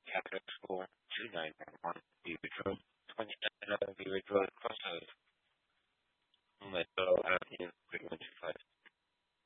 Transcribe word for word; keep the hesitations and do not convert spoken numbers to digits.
Capital School two nine one one Beaver Road, twenty-nine eleven Beaver Road, Crossroads.